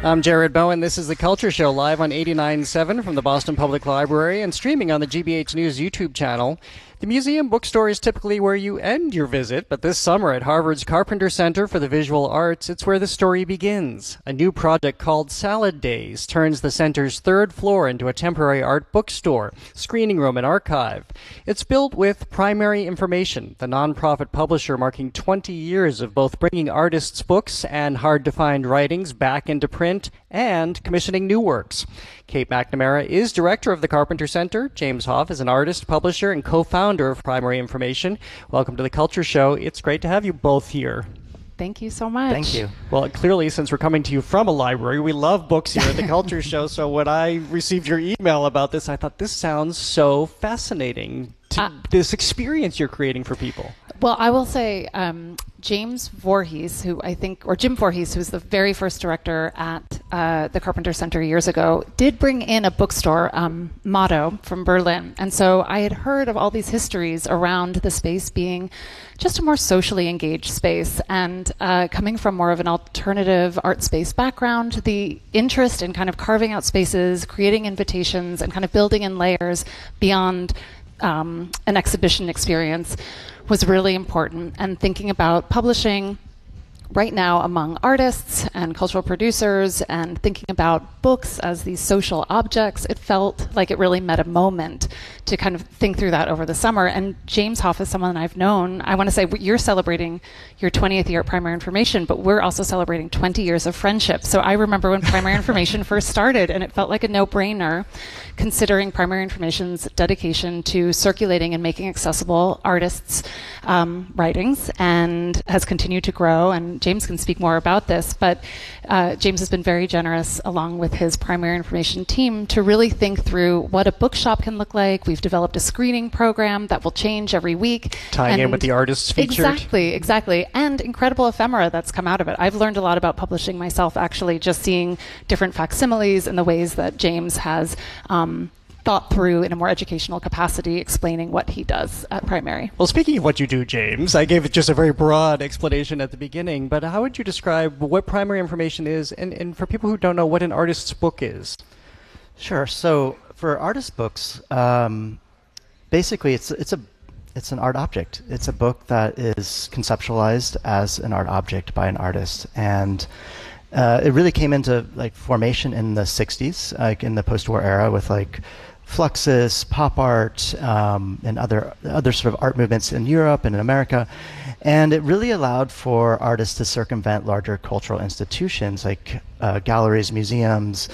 I'm Jared Bowen. This is The Culture Show, live on 89.7 from the Boston Public Library and streaming on the GBH News YouTube channel. The museum bookstore is typically where you end your visit, but this summer at Harvard's Carpenter Center for the Visual Arts, it's where the story begins. A new project called Salad Days turns the center's third floor into a temporary art bookstore, screening room, and archive. It's built with Primary Information, the nonprofit publisher marking 20 years of both bringing artists' books and hard-to-find writings back into print and commissioning new works. Kate McNamara is director of the Carpenter Center. James Hoff is an artist, publisher, and co-founder of Primary Information. Welcome to The Culture Show. It's great to have you both here. Thank you so much. Thank you. Well, clearly, since we're coming to you from a library, we love books here at The Culture Show. So when I received your email about this, I thought this sounds so fascinating. This experience you're creating for people. Well, I will say James Voorhees, Jim Voorhees, who was the very first director at the Carpenter Center years ago, did bring in a bookstore, Motto, from Berlin. And so I had heard of all these histories around the space being just a more socially engaged space. And coming from more of an alternative art space background, the interest in kind of carving out spaces, creating invitations, and kind of building in layers beyond an exhibition experience was really important. And thinking about publishing right now among artists and cultural producers and thinking about books as these social objects, it felt like it really met a moment to kind of think through that over the summer. And James Hoff is someone I've known. I want to say you're celebrating your 20th year at Primary Information, but we're also celebrating 20 years of friendship. So I remember when Primary Information first started, and it felt like a no-brainer considering Primary Information's dedication to circulating and making accessible artists' writings, and has continued to grow. And James can speak more about this, but James has been very generous, along with his Primary Information team, to really think through what a bookshop can look like. We've developed a screening program that will change every week. Tying in with the artists featured. Exactly. And incredible ephemera that's come out of it. I've learned a lot about publishing myself, actually, just seeing different facsimiles and the ways that James has thought through in a more educational capacity, explaining what he does at Primary. Well, speaking of what you do, James, I gave it just a very broad explanation at the beginning, but how would you describe what Primary Information is, and for people who don't know, what an artist's book is? Sure. So for artist books, basically it's an art object. It's a book that is conceptualized as an art object by an artist, and it really came into formation in the 60s, in the post-war era, with Fluxus, pop art, and other sort of art movements in Europe and in America. And it really allowed for artists to circumvent larger cultural institutions like galleries, museums,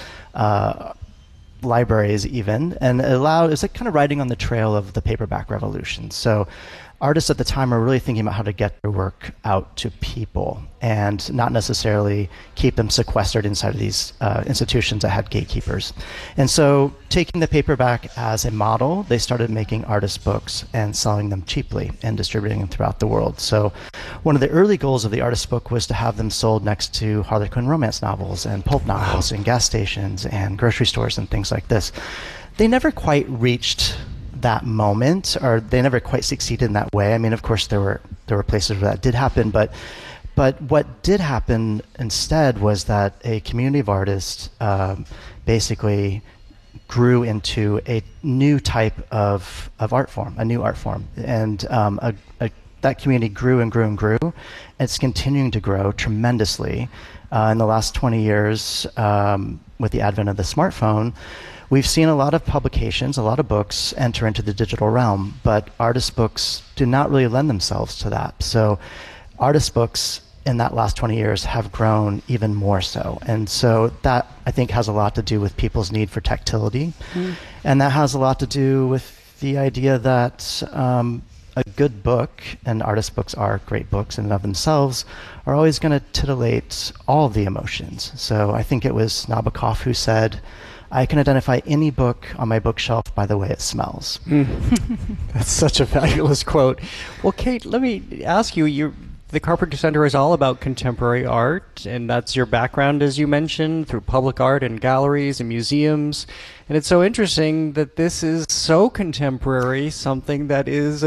libraries even, and it was kind of riding on the trail of the paperback revolution. So artists at the time are really thinking about how to get their work out to people and not necessarily keep them sequestered inside of these institutions that had gatekeepers. And so taking the paperback as a model, they started making artist books and selling them cheaply and distributing them throughout the world. So one of the early goals of the artist book was to have them sold next to Harlequin romance novels and pulp novels and gas stations and grocery stores and things like this. They never quite reached that moment, or they never quite succeeded in that way. I mean, of course, there were places where that did happen, but what did happen instead was that a community of artists basically grew into a new type of art form, a new art form, and that community grew and grew and grew. And it's continuing to grow tremendously in the last 20 years with the advent of the smartphone. We've seen a lot of publications, a lot of books enter into the digital realm, but artist books do not really lend themselves to that. So artist books in that last 20 years have grown even more so. And so that, I think, has a lot to do with people's need for tactility. And that has a lot to do with the idea that a good book, and artist books are great books in and of themselves, are always going to titillate all of the emotions. So I think it was Nabokov who said, I can identify any book on my bookshelf by the way it smells. That's such a fabulous quote. Well, Kate, let me ask you, the Carpenter Center is all about contemporary art, and that's your background, as you mentioned, through public art and galleries and museums. And it's so interesting that this is so contemporary, something that is a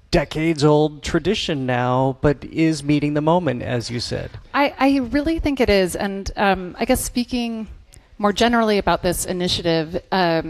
decades-old tradition now, but is meeting the moment, as you said. I really think it is. And I guess speaking more generally about this initiative,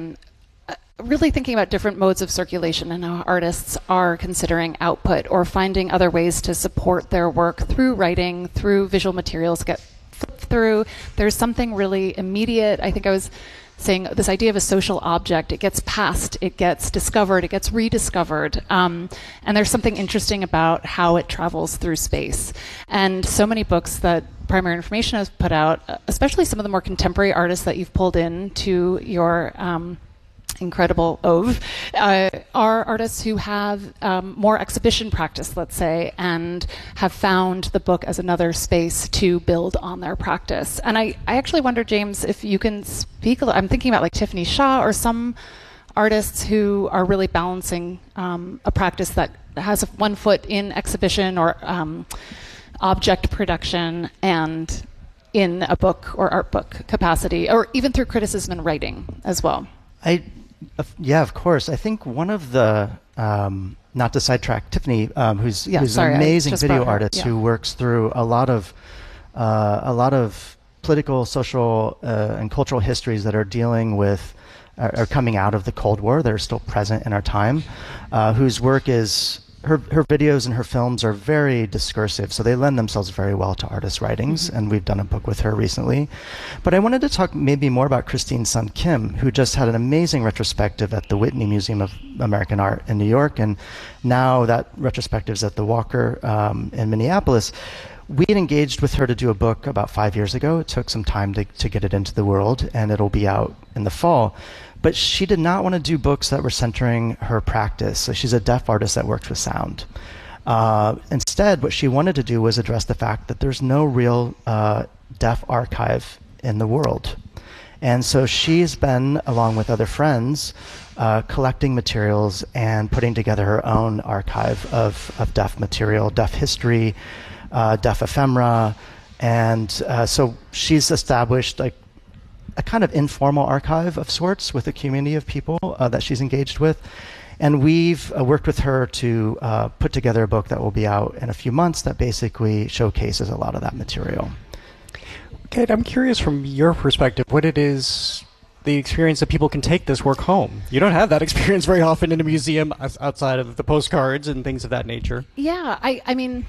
really thinking about different modes of circulation and how artists are considering output or finding other ways to support their work through writing, through visual materials, get flipped through. There's something really immediate. I think I was saying this idea of a social object. It gets passed, it gets discovered, it gets rediscovered. And there's something interesting about how it travels through space. And so many books that Primary Information has put out, especially some of the more contemporary artists that you've pulled in to your incredible oeuvre, are artists who have more exhibition practice, let's say, and have found the book as another space to build on their practice. And I actually wonder, James, if you can speak a little. I'm thinking about like Tiffany Shaw or some artists who are really balancing a practice that has one foot in exhibition or object production and in a book or art book capacity, or even through criticism and writing as well. Yeah, of course. I think one of the, not to sidetrack Tiffany, who's an amazing video artist who works through a lot of political, social, and cultural histories that are dealing with, are coming out of the Cold War, that are still present in our time, whose work is, her videos and her films are very discursive, so they lend themselves very well to artists' writings, and we've done a book with her recently. But I wanted to talk maybe more about Christine Sun Kim, who just had an amazing retrospective at the Whitney Museum of American Art in New York, and now that retrospective is at the Walker in Minneapolis. We had engaged with her to do a book about 5 years ago. It took some time to get it into the world, and it'll be out in the fall. But she did not want to do books that were centering her practice. So she's a deaf artist that works with sound. Instead, what she wanted to do was address the fact that there's no real deaf archive in the world. And so she's been, along with other friends, collecting materials and putting together her own archive of deaf material, deaf history, deaf ephemera. And so she's established like a kind of informal archive of sorts with a community of people that she's engaged with. And we've worked with her to put together a book that will be out in a few months that basically showcases a lot of that material. Kate, I'm curious from your perspective, what it is, the experience that people can take this work home. You don't have that experience very often in a museum outside of the postcards and things of that nature. Yeah, I mean,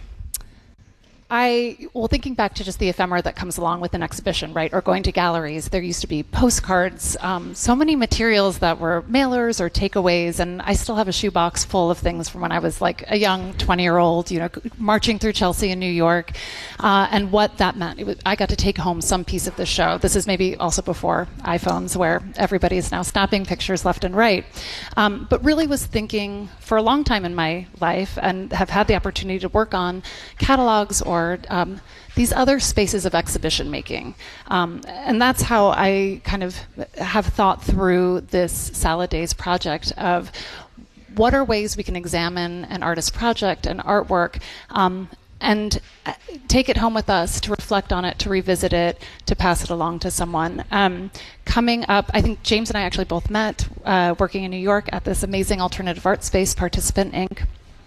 thinking back to just the ephemera that comes along with an exhibition, right, or going to galleries, there used to be postcards, so many materials that were mailers or takeaways, and I still have a shoebox full of things from when I was like a young 20-year-old, marching through Chelsea in New York, and what that meant. I got to take home some piece of the show. This is maybe also before iPhones, where everybody is now snapping pictures left and right, but really was thinking for a long time in my life, and have had the opportunity to work on catalogs or these other spaces of exhibition making. And that's how I kind of have thought through this Salad Days project of what are ways we can examine an artist's project and artwork and take it home with us to reflect on it, to revisit it, to pass it along to someone. Coming up, I think James and I actually both met working in New York at this amazing alternative art space, Participant Inc.,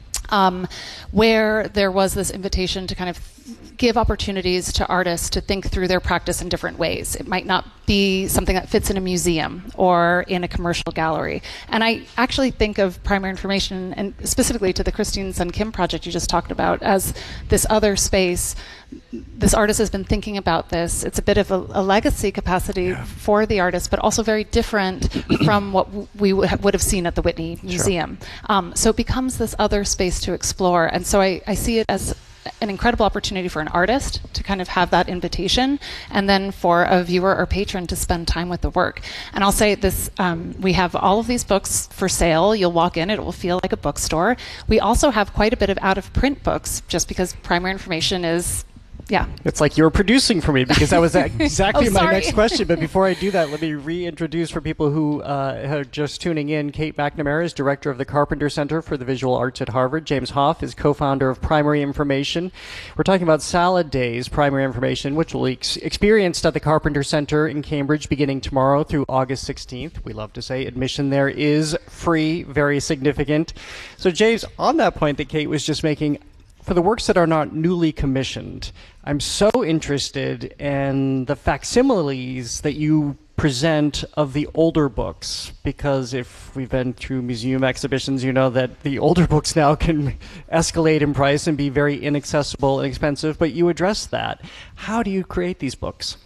where there was this invitation to kind of give opportunities to artists to think through their practice in different ways. It might not be something that fits in a museum or in a commercial gallery. And I actually think of Primary Information, and specifically to the Christine Sun Kim project you just talked about, as this other space. This artist has been thinking about this. It's a bit of a legacy capacity for the artist, but also very different from what we would have seen at the Whitney Museum. So it becomes this other space to explore. And so I see it as an incredible opportunity for an artist to kind of have that invitation, and then for a viewer or patron to spend time with the work. And I'll say this, we have all of these books for sale. You'll walk in, it will feel like a bookstore. We also have quite a bit of out-of-print books, just because Primary Information is Yeah. It's like you were producing for me, because that was exactly my sorry. next question. But before I do that, let me reintroduce for people who are just tuning in. Kate McNamara is director of the Carpenter Center for the Visual Arts at Harvard. James Hoff is co-founder of Primary Information. We're talking about Salad Days, Primary Information, which will be experienced at the Carpenter Center in Cambridge beginning tomorrow through August 16th. We love to say admission there is free, very significant. So, James, on that point that Kate was just making, for the works that are not newly commissioned, I'm so interested in the facsimiles that you present of the older books, because if we've been through museum exhibitions, you know that the older books now can escalate in price and be very inaccessible and expensive, but you address that. How do you create these books?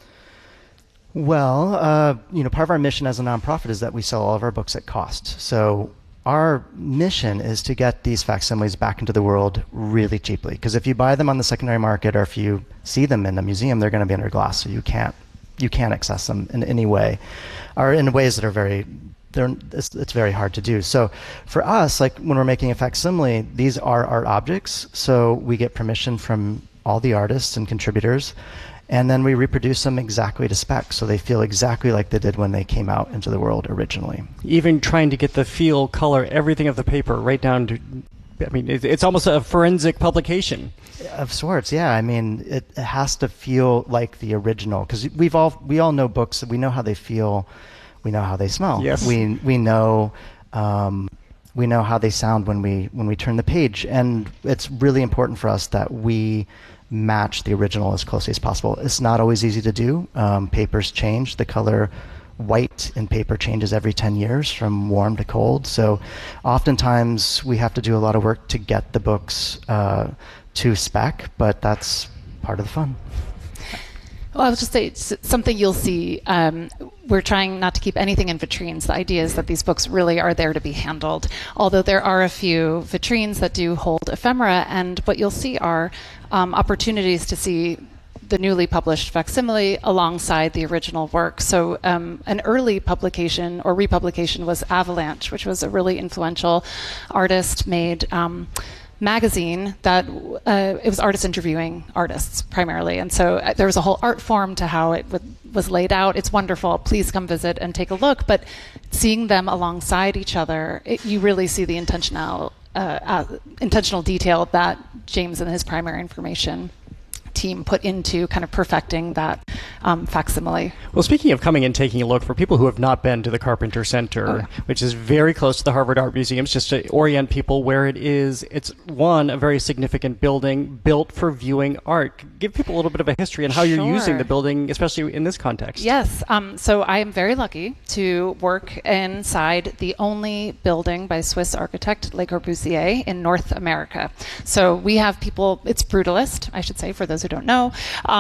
Well, part of our mission as a nonprofit is that we sell all of our books at cost. So our mission is to get these facsimiles back into the world really cheaply. Because if you buy them on the secondary market, or if you see them in a museum, they're going to be under glass, so you can't access them in any way, or in ways that are it's very hard to do. So for us, like when we're making a facsimile, these are art objects, so we get permission from all the artists and contributors, and then we reproduce them exactly to spec, so they feel exactly like they did when they came out into the world originally. Even trying to get the feel, color, everything of the paper right down to, I mean, it's almost a forensic publication. Of sorts, yeah. I mean, it has to feel like the original, because we all know books. We know how they feel. We know how they smell. Yes. We know how they sound when we turn the page, and it's really important for us that we match the original as closely as possible. It's not always easy to do. Papers change. The color white in paper changes every 10 years from warm to cold. So oftentimes we have to do a lot of work to get the books to spec, but that's part of the fun. Well, I would just say it's something you'll see. We're trying not to keep anything in vitrines. The idea is that these books really are there to be handled, although there are a few vitrines that do hold ephemera, and what you'll see are opportunities to see the newly published facsimile alongside the original work. So an early publication or republication was Avalanche, which was a really influential artist-made magazine that it was artists interviewing artists primarily, and so there was a whole art form to how it was laid out. It's wonderful. Please come visit and take a look. But seeing them alongside each other, you really see the intentional detail that James and his Primary Information team put into kind of perfecting that facsimile. Well, speaking of coming and taking a look, for people who have not been to the Carpenter Center, which is very close to the Harvard Art Museum, just to orient people where it is, it's a very significant building built for viewing art. Give people a little bit of a history on how you're using the building, especially in this context. Yes. So I am very lucky to work inside the only building by Swiss architect Le Corbusier in North America. So we have people, it's brutalist, I should say, for those who don't know.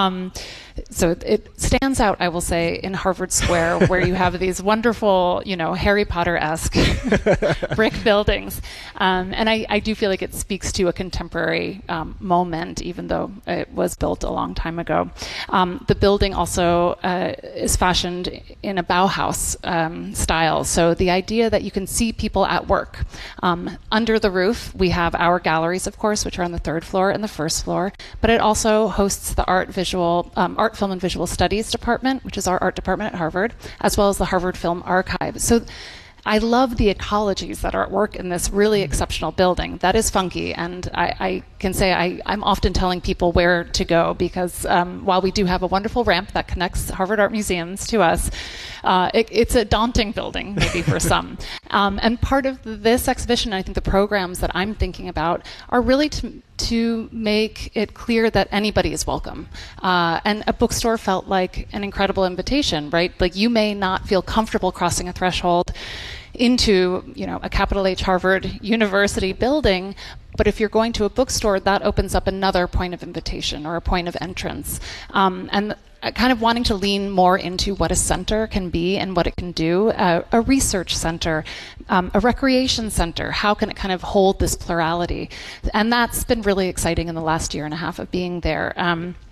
So it stands out, I will say, in Harvard Square, where you have these wonderful, Harry Potter-esque brick buildings. And I do feel like it speaks to a contemporary moment, even though it was built a long time ago. The building also is fashioned in a Bauhaus style. So the idea that you can see people at work. Under the roof, we have our galleries, of course, which are on the third floor and the first floor. But it also hosts the Art, Film, and Visual Studies department, which is our art department at Harvard, as well as the Harvard Film Archive. So I love the ecologies that are at work in this really exceptional building. That is funky, and I can say I'm often telling people where to go, because while we do have a wonderful ramp that connects Harvard Art Museums to us, it's a daunting building, maybe for some. And part of this exhibition, I think the programs that I'm thinking about, are really to make it clear that anybody is welcome. And a bookstore felt like an incredible invitation, right? Like, you may not feel comfortable crossing a threshold into, a capital H Harvard University building, but if you're going to a bookstore, that opens up another point of invitation or a point of entrance. And kind of wanting to lean more into what a center can be and what it can do, a research center, a recreation center, how can it kind of hold this plurality? And that's been really exciting in the last year and a half of being there.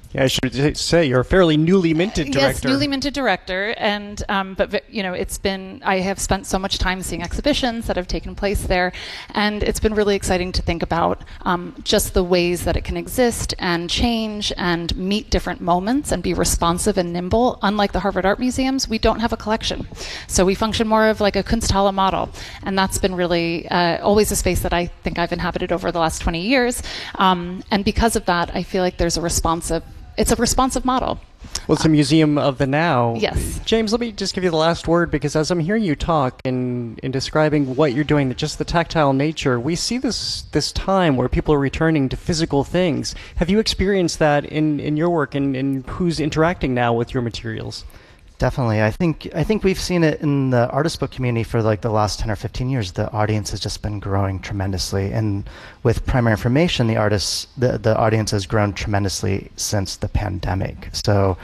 Yeah, I should say you're a fairly newly minted director. Yes, newly minted director, and but I have spent so much time seeing exhibitions that have taken place there, and it's been really exciting to think about just the ways that it can exist and change and meet different moments and be responsive and nimble. Unlike the Harvard Art Museums, we don't have a collection, so we function more of like a Kunsthalle model, and that's been really always a space that I think I've inhabited over the last 20 years, and because of that, I feel like it's a responsive model. Well, it's a museum of the now. Yes. James, let me just give you the last word, because as I'm hearing you talk in describing what you're doing, just the tactile nature, we see this time where people are returning to physical things. Have you experienced that in your work, and who's interacting now with your materials? Definitely. I think we've seen it in the artist book community for like the last 10 or 15 years. The audience has just been growing tremendously. And with primary information, the audience has grown tremendously since the pandemic. So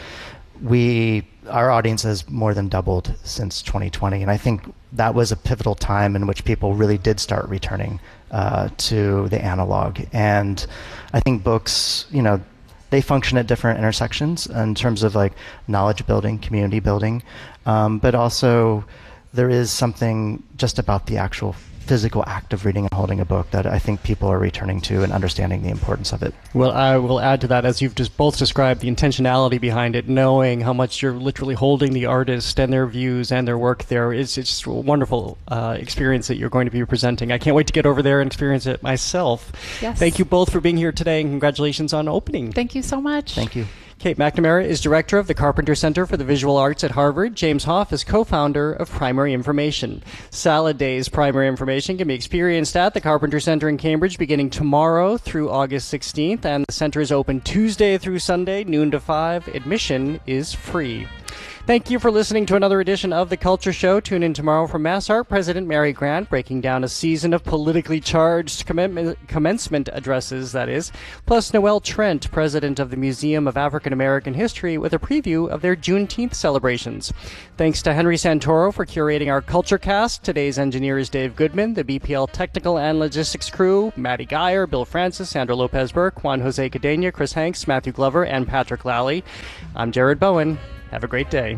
our audience has more than doubled since 2020. And I think that was a pivotal time in which people really did start returning to the analog. And I think books, they function at different intersections in terms of like knowledge building, community building, but also there is something just about the actual physical act of reading and holding a book that I think people are returning to and understanding the importance of it. Well, I will add to that, as you've just both described the intentionality behind it, knowing how much you're literally holding the artist and their views and their work there. It's just a wonderful experience that you're going to be presenting. I can't wait to get over there and experience it myself. Yes. Thank you both for being here today, and congratulations on opening. Thank you so much. Thank you. Kate McNamara is director of the Carpenter Center for the Visual Arts at Harvard. James Hoff is co-founder of Primary Information. Salad Days Primary Information can be experienced at the Carpenter Center in Cambridge beginning tomorrow through August 16th, and the center is open Tuesday through Sunday, noon to 5. Admission is free. Thank you for listening to another edition of The Culture Show. Tune in tomorrow for Mass Art President Mary Grant breaking down a season of politically charged commencement addresses, that is, plus Noel Trent, president of the Museum of African American History, with a preview of their Juneteenth celebrations. Thanks to Henry Santoro for curating our Culture Cast. Today's engineer is Dave Goodman. The BPL technical and logistics crew, Maddie Geyer, Bill Francis, Sandra Lopez-Burke, Juan Jose Cadena, Chris Hanks, Matthew Glover, and Patrick Lally. I'm Jared Bowen. Have a great day.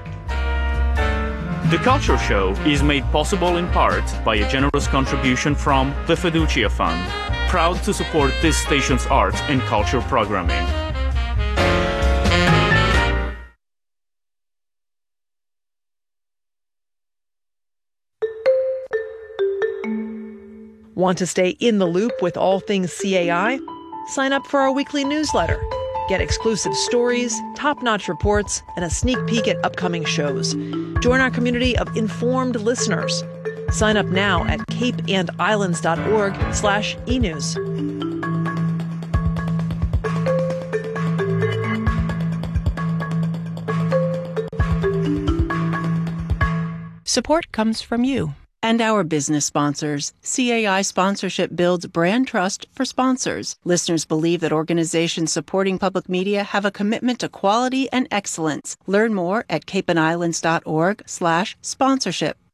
The Culture Show is made possible in part by a generous contribution from the Fiducia Fund, proud to support this station's art and culture programming. Want to stay in the loop with all things CAI? Sign up for our weekly newsletter. Get exclusive stories, top-notch reports, and a sneak peek at upcoming shows. Join our community of informed listeners. Sign up now at capeandislands.org/enews. Support comes from you and our business sponsors. CAI sponsorship builds brand trust for sponsors. Listeners believe that organizations supporting public media have a commitment to quality and excellence. Learn more at capeandislands.org/sponsorship.